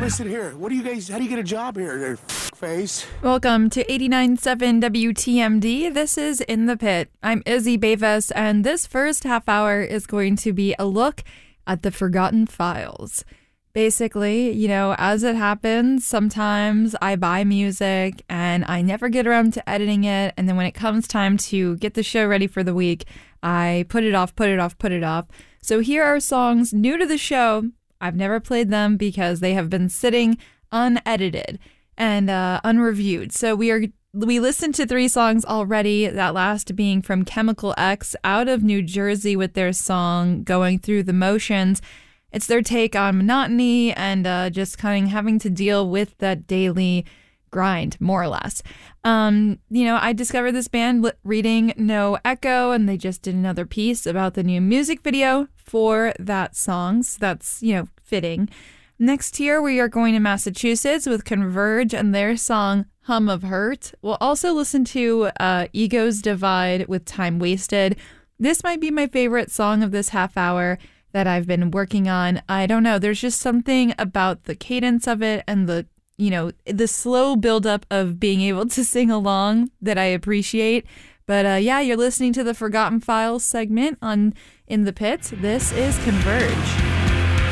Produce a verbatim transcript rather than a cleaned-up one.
Listen here. What do you guys, how do you get a job here, there, face? Welcome to eighty-nine point seven W T M D. This is In the Pit. I'm Izzy Bavis, and this first half hour is going to be a look at the Forgotten Files. Basically, you know, as it happens, sometimes I buy music and I never get around to editing it. And then when it comes time to get the show ready for the week, I put it off, put it off, put it off. So here are songs new to the show. I've never played them because they have been sitting unedited and uh, unreviewed. So we are we listened to three songs already, that last being from Chemical X out of New Jersey with their song Going Through the Motions. It's their take on monotony and uh, just kind of having to deal with that daily grind, more or less. Um, you know, I discovered this band reading No Echo, and they just did another piece about the new music video for that song. So that's, you know, fitting. Next year, we are going to Massachusetts with Converge and their song Hum of Hurt. We'll also listen to uh, Egos Divide with Time Wasted. This might be my favorite song of this half hour that I've been working on. I don't know. There's just something about the cadence of it and the, you know, the slow buildup of being able to sing along that I appreciate. But uh, yeah, you're listening to the Forgotten Files segment on In the Pit. This is Converge.